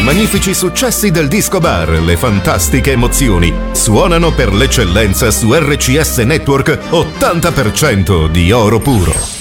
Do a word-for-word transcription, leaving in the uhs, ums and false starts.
magnifici successi del disco bar, le fantastiche emozioni suonano per l'eccellenza su R C S Network ottanta per cento di oro puro.